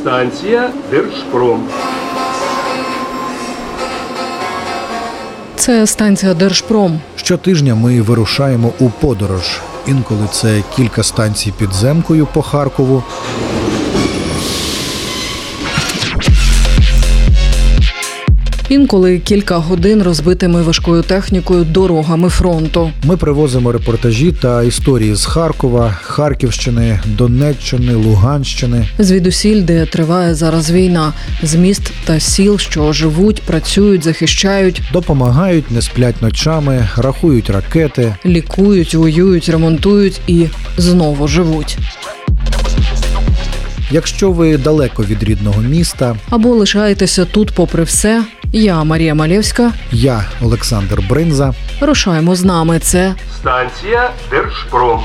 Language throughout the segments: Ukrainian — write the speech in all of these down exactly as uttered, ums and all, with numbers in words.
Станція Держпром. Це станція Держпром. Щотижня ми вирушаємо у подорож. Інколи це кілька станцій підземкою по Харкову. Інколи кілька годин розбитими важкою технікою дорогами фронту. Ми привозимо репортажі та історії з Харкова, Харківщини, Донеччини, Луганщини. Звідусіль, де триває зараз війна. З міст та сіл, що живуть, працюють, захищають. Допомагають, не сплять ночами, рахують ракети. Лікують, воюють, ремонтують і знову живуть. Якщо ви далеко від рідного міста, або лишаєтеся тут попри все, я Марія Малєвська, я Олександр Бринза. Рушаємо з нами. Це Станція Держпром.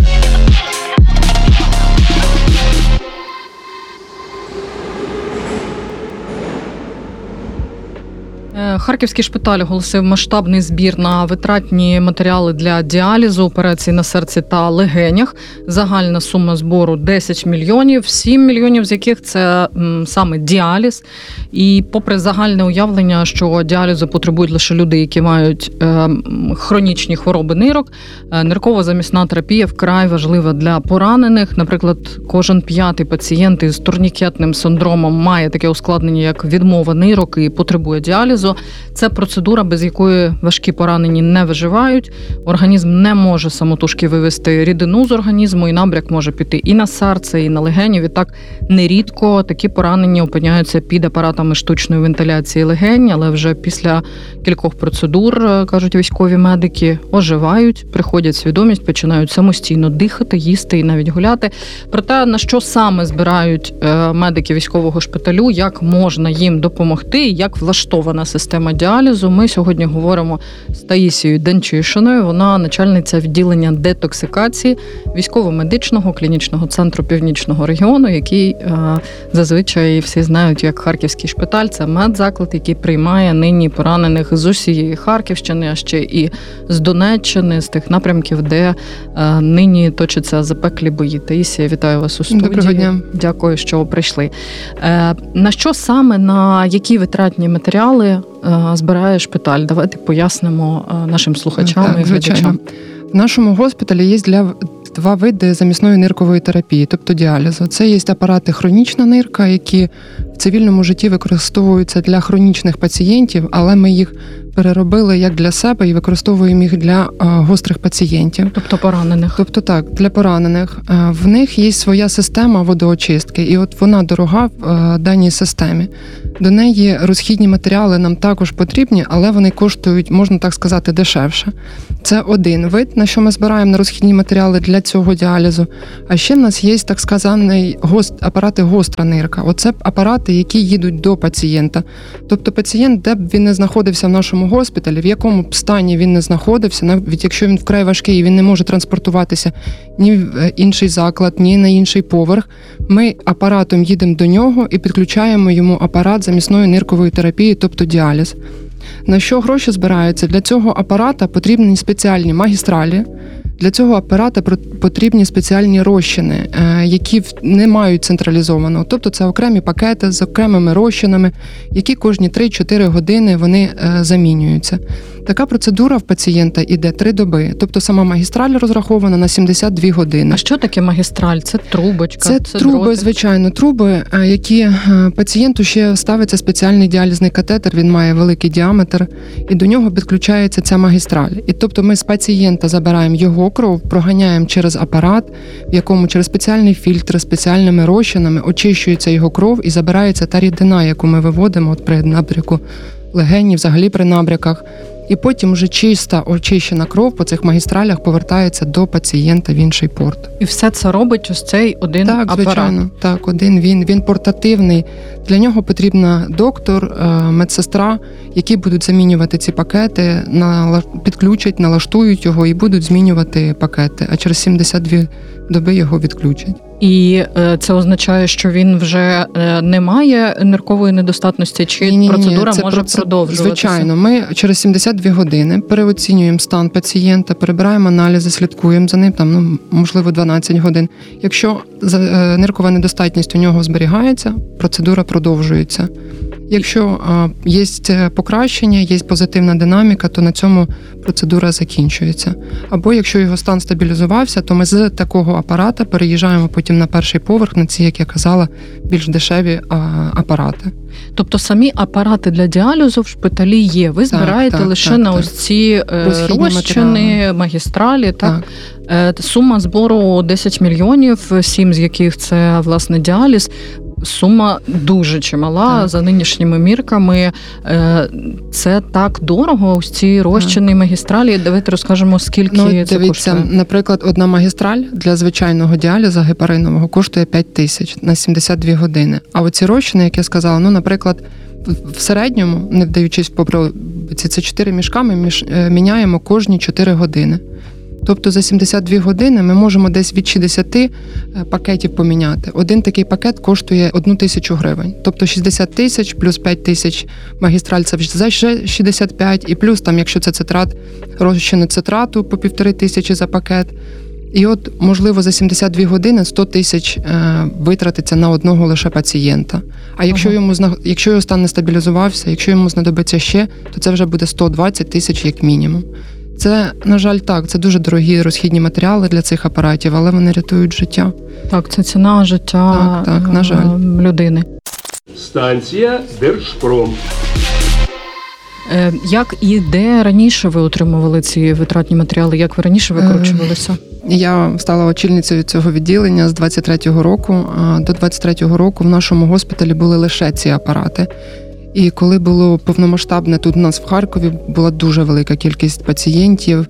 Харківський шпиталь оголосив масштабний збір на витратні матеріали для діалізу, операцій на серці та легенях. Загальна сума збору десять мільйонів, сім мільйонів з яких це м, саме діаліз. І попри загальне уявлення, що діалізу потребують лише люди, які мають е, хронічні хвороби нирок, е, нирково-замісна терапія вкрай важлива для поранених. Наприклад, кожен п'ятий пацієнт із турнікетним синдромом має таке ускладнення, як відмова нирок і потребує діалізу. Це процедура, без якої важкі поранені не виживають. Організм не може самотужки вивести рідину з організму, і набряк може піти і на серце, і на легені. Відтак, нерідко такі поранені опиняються під апаратами штучної вентиляції легень, але вже після кількох процедур, кажуть військові медики, оживають, приходять в свідомість, починають самостійно дихати, їсти і навіть гуляти. Проте, на що саме збирають медики військового шпиталю, як можна їм допомогти, як влаштована система діалізу, ми сьогодні говоримо з Таїсією Денчишиною. Вона начальниця відділення детоксикації військово-медичного клінічного центру Північного регіону, який е, зазвичай всі знають як Харківський шпиталь. Це медзаклад, який приймає нині поранених з усієї Харківщини, а ще і з Донеччини, з тих напрямків, де е, нині точаться запеклі бої. Таїсія, вітаю вас у студії. Доброго дня. Дякую, що прийшли. Е, на що саме, на які витратні матеріали збирає шпиталь? Давайте пояснимо нашим слухачам так, і глядачам. Звичайно. В нашому госпіталі є для два види замісної ниркової терапії, тобто діалізу. Це є апарати хронічна нирка, які в цивільному житті використовуються для хронічних пацієнтів, але ми їх переробили як для себе і використовуємо їх для гострих пацієнтів. Тобто поранених. Тобто так, для поранених. В них є своя система водоочистки, і от вона дорога в даній системі. До неї розхідні матеріали нам також потрібні, але вони коштують, можна так сказати, дешевше. Це один вид, на що ми збираємо на розхідні матеріали для цього діалізу. А ще в нас є, так сказаний, гост, апарати гостра нирка. Оце апарати, які їдуть до пацієнта. Тобто пацієнт, де б він не знаходився в нашому госпіталі, в якому б стані він не знаходився, навіть якщо він вкрай важкий і він не може транспортуватися ні в інший заклад, ні на інший поверх, ми апаратом їдемо до нього і підключаємо йому апарат замісної ниркової терапії, тобто діаліз. На що гроші збираються? Для цього апарата потрібні спеціальні магістралі, для цього апарата потрібні спеціальні розчини, які не мають централізованого. Тобто це окремі пакети з окремими розчинами, які кожні три-чотири години вони замінюються. Така процедура в пацієнта йде три доби. Тобто сама магістраль розрахована на сімдесят дві години. А що таке магістраль? Це трубочка? Це, це труби, дротик? Звичайно, труби, які пацієнту ще ставиться спеціальний діалізний катетер, він має великий діаметр, і до нього підключається ця магістраль. І тобто ми з пацієнта забираємо його кров, проганяємо через апарат, в якому через спеціальний фільтр, спеціальними розчинами очищується його кров і забирається та рідина, яку ми виводимо от при набряку легені, взагалі при набряках. І потім вже чиста, очищена кров по цих магістралях повертається до пацієнта в інший порт. І все це робить ось цей один так, апарат? Звичайно, так, один він. Він портативний. Для нього потрібна доктор, медсестра, які будуть замінювати ці пакети, підключать, налаштують його і будуть змінювати пакети. А через сімдесят дві доби його відключать. І е, це означає, що він вже е, не має ниркової недостатності, чи Ні-ні-ні, процедура це може проце- продовжуватися? Звичайно, ми через сімдесят дві години переоцінюємо стан пацієнта, перебираємо аналізи, слідкуємо за ним, там, ну, можливо, дванадцять годин. Якщо за- е, ниркова недостатність у нього зберігається, процедура продовжується. Якщо е, є покращення, є позитивна динаміка, то на цьому процедура закінчується. Або якщо його стан стабілізувався, то ми з такого апарата переїжджаємо потім на перший поверх, на ці, як я казала, більш дешеві а, апарати. Тобто самі апарати для діалізу в шпиталі є. Ви збираєте так, лише так, на так. ось ці е, Розхідні розчини, матеріали. магістралі. Так? Так. Е, Сума збору десять мільйонів, сім з яких це, власне, діаліз. Сума дуже чимала, Так. за нинішніми мірками. Е, Це так дорого, ось ці розчини, магістралі. Давайте розкажемо, скільки Ну, це дивіться, коштує. наприклад, одна магістраль для звичайного діалізу гепаринового коштує п'ять тисяч на сімдесят дві години. А оці розчини, як я сказала, ну, наприклад, в середньому, не вдаючись в попробці, це чотири мішка ми між, е, міняємо кожні чотири години. Тобто за сімдесят дві години ми можемо десь від шістдесят пакетів поміняти. Один такий пакет коштує одну тисячу гривень. Тобто шістдесят тисяч плюс п'ять тисяч магістраль, це вже шістдесят п'ять, і плюс там, якщо це цитрат, розчини цитрату по півтори тисячі за пакет. І от, можливо, за сімдесят дві години сто тисяч е, витратиться на одного лише пацієнта. А якщо, Ага. йому, зна- якщо його стан не стабілізувався, якщо йому знадобиться ще, то це вже буде сто двадцять тисяч як мінімум. Це, на жаль, так, це дуже дорогі розхідні матеріали для цих апаратів, але вони рятують життя. Так, це ціна життя Так, так, на жаль. е, людини. Станція Держпром. Е, Як і де раніше ви отримували ці витратні матеріали? Як ви раніше викручувалися? Я стала очільницею цього відділення з двадцять третього року. А до двадцять третього року в нашому госпіталі були лише ці апарати. І коли було повномасштабне тут у нас в Харкові, була дуже велика кількість пацієнтів.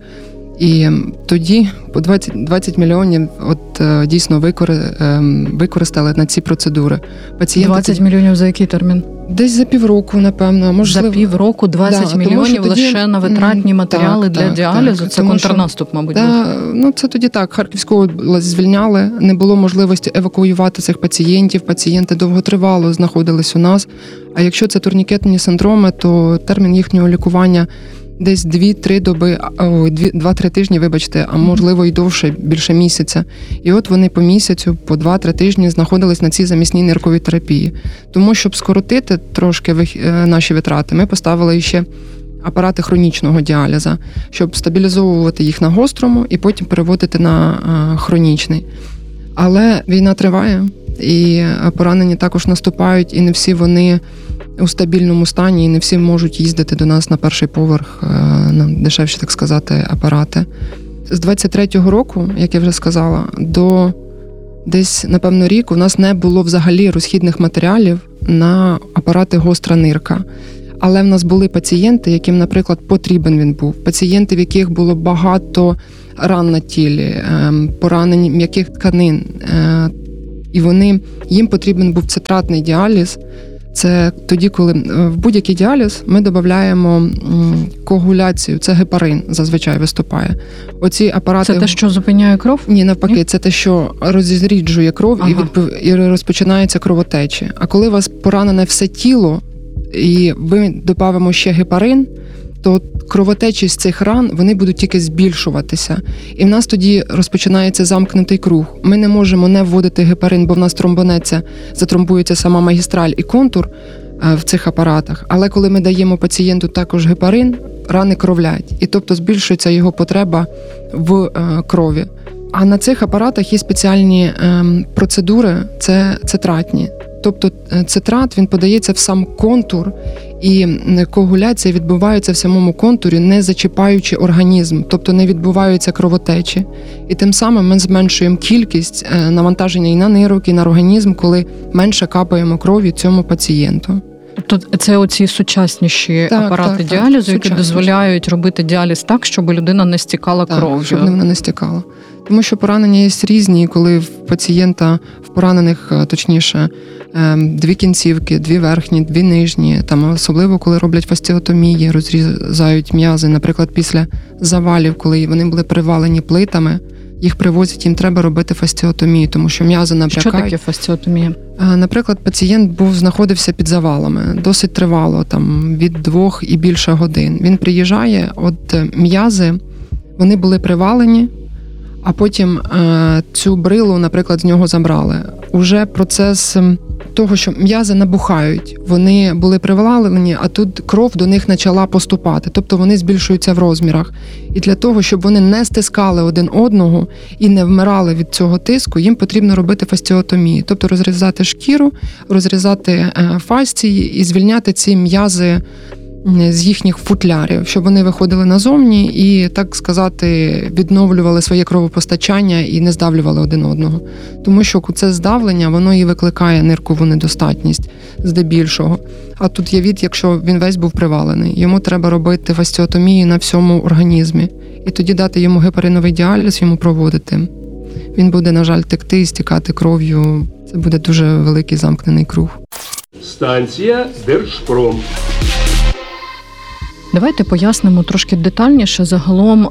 І тоді по двадцять, двадцять мільйонів от е, дійсно викори- ем, використали на ці процедури. Пацієнти двадцять мільйонів за який термін? десь за півроку, напевно, можливо. За півроку двадцять Да, тому мільйонів що тоді- лише на витратні М, матеріали так, для так, діалізу. так. Це Тому що- контрнаступ, мабуть, був. Да, ну це тоді так. Харківську область звільняли, не було можливості евакуювати цих пацієнтів. Пацієнти довготривало знаходились у нас. А якщо це турнікетні синдроми, то термін їхнього лікування десь дві-три доби, ой, дві, два-три тижні, вибачте, а можливо і довше, більше місяця. І от вони по місяцю, по два-три тижні знаходились на цій замісній нирковій терапії. Тому, щоб скоротити трошки вих- е, наші витрати, ми поставили ще апарати хронічного діаліза, щоб стабілізовувати їх на гострому і потім переводити на е, хронічний. Але війна триває, і поранені також наступають, і не всі вони у стабільному стані, і не всі можуть їздити до нас на перший поверх, е, на дешевші, так сказати, апарати. З двадцять третього року, як я вже сказала, до десь, напевно, рік у нас не було взагалі розхідних матеріалів на апарати гостра нирка. Але в нас були пацієнти, яким, наприклад, потрібен він був. Пацієнти, в яких було багато ран на тілі, ем, поранень м'яких тканин. Е, і вони, їм потрібен був цитратний діаліз. Це тоді, коли е, в будь-який діаліз ми додаємо м, коагуляцію, це гепарин зазвичай виступає. Оці апарати... Це те, що зупиняє кров? Ні, навпаки, Ні? це те, що розріджує кров Ага. і, відпов... і розпочинається кровотечі. А коли у вас поранене все тіло, і ви додамо ще гепарин, то кровотечі з цих ран вони будуть тільки збільшуватися. І в нас тоді розпочинається замкнутий круг. Ми не можемо не вводити гепарин, бо в нас тромбонеться, затромбується сама магістраль і контур е, в цих апаратах. Але коли ми даємо пацієнту також гепарин, рани кровлять. І тобто збільшується його потреба в е, крові. А на цих апаратах є спеціальні е, процедури, це цитратні. Тобто цитрат, він подається в сам контур, і коагуляція відбувається в самому контурі, не зачіпаючи організм, тобто не відбуваються кровотечі. І тим самим ми зменшуємо кількість навантаження і на нирок, і на організм, коли менше капаємо крові цьому пацієнту. Тобто це оці сучасніші Так, апарати так, так, діалізу, які сучасніші. дозволяють робити діаліз так, щоб людина не стікала Так, кров'ю. щоб вона не стікала. Тому що поранення є різні, і коли в пацієнта, в поранених, точніше, дві кінцівки, дві верхні, дві нижні, там особливо, коли роблять фасціотомії, розрізають м'язи, наприклад, після завалів, коли вони були привалені плитами, їх привозять, їм треба робити фасціотомію, тому що м'язи набрякають. Що таке фасціотомія? Наприклад, пацієнт був знаходився під завалами досить тривало, там від двох і більше годин. Він приїжджає, от м'язи, вони були привалені, а потім е, цю брилу, наприклад, з нього забрали. Уже процес того, що м'язи набухають, вони були привалені, а тут кров до них почала поступати, тобто вони збільшуються в розмірах. І для того, щоб вони не стискали один одного і не вмирали від цього тиску, їм потрібно робити фасціотомію, тобто розрізати шкіру, розрізати фасції і звільняти ці м'язи з їхніх футлярів, щоб вони виходили назовні і, так сказати, відновлювали своє кровопостачання і не здавлювали один одного. Тому що це здавлення, воно і викликає ниркову недостатність здебільшого. А тут є від, якщо він весь був привалений. Йому треба робити фасціотомію на всьому організмі. І тоді дати йому гепариновий діаліз, йому проводити. Він буде, на жаль, текти і стікати кров'ю. Це буде дуже великий замкнений круг. Станція Держпром. Давайте пояснимо трошки детальніше загалом,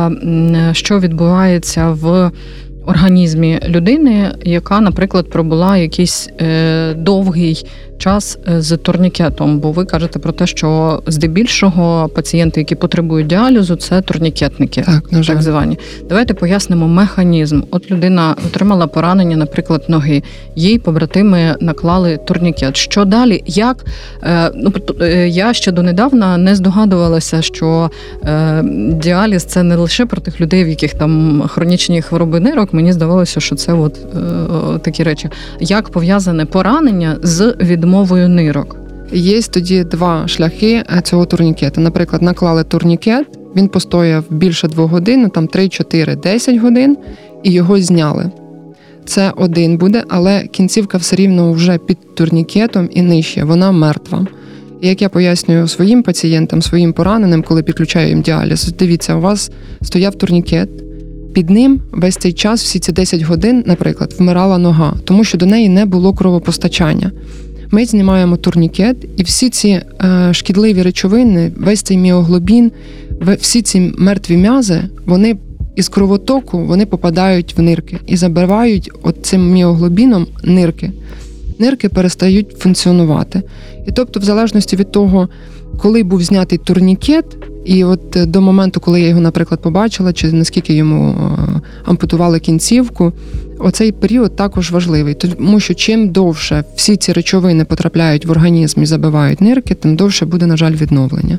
що відбувається в організмі людини, яка, наприклад, пробула якийсь довгий час з турнікетом. Бо ви кажете про те, що здебільшого пацієнти, які потребують діалізу, це турнікетники, так, на жаль. Так звані. Давайте пояснимо механізм. От людина отримала поранення, наприклад, ноги. Їй побратими наклали турнікет. Що далі? Як? Ну, я ще донедавна не здогадувалася, що діаліз – це не лише про тих людей, в яких там хронічні хвороби нирок. Мені здавалося, що це от такі речі. Як пов'язане поранення з відмовою нирок? Є тоді два шляхи цього турнікета. Наприклад, наклали турнікет, він постояв більше двох годин, там три, чотири, десять годин, і його зняли. Це один буде, але кінцівка все рівно вже під турнікетом і нижче, вона мертва. І як я пояснюю своїм пацієнтам, своїм пораненим, коли підключаю їм діаліз, дивіться, у вас стояв турнікет, під ним весь цей час, всі ці десять годин, наприклад, вмирала нога, тому що до неї не було кровопостачання. Ми знімаємо турнікет, і всі ці е, шкідливі речовини, весь цей міоглобін, всі ці мертві м'язи, вони із кровотоку вони попадають в нирки і забивають от цим міоглобіном нирки. Нирки перестають функціонувати. І тобто, в залежності від того, коли був знятий турнікет, і от до моменту, коли я його, наприклад, побачила, чи наскільки йому ампутували кінцівку, оцей період також важливий, тому що чим довше всі ці речовини потрапляють в організм і забивають нирки, тим довше буде, на жаль, відновлення.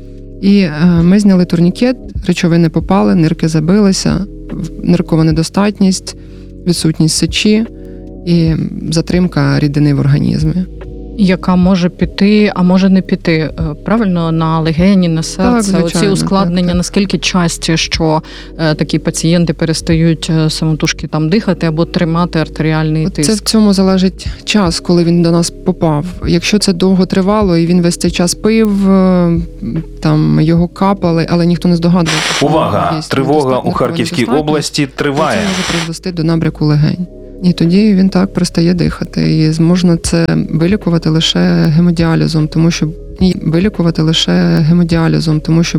І ми зняли турнікет, речовини попали, нирки забилися, ниркова недостатність, відсутність сечі і затримка рідини в організмі. Яка може піти, а може не піти, правильно, на легені, на серце, так, звичайно, оці ускладнення, так, так. Наскільки часті, що е, такі пацієнти перестають самотужки там дихати або тримати артеріальний тиск? Це в цьому залежить час, коли він до нас попав. Якщо це довго тривало і він весь цей час пив, там його капали, але ніхто не здогадувався. Увага! Тривога у Харківській області триває. Це може призвести до набряку легень. І тоді він так перестає дихати. І можна це вилікувати лише гемодіалізом, тому що і вилікувати лише гемодіалізом, тому що